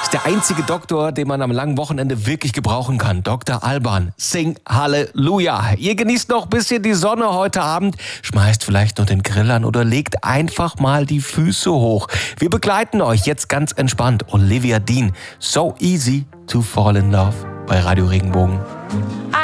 ist der einzige Doktor, den man am langen Wochenende wirklich gebrauchen kann. Dr. Alban. Sing Halleluja. Ihr genießt noch ein bisschen die Sonne heute Abend, schmeißt vielleicht noch den Grill an oder legt einfach mal die Füße hoch. Wir begleiten euch jetzt ganz entspannt. Olivia Dean. So easy to fall in love bei Radio Regenbogen.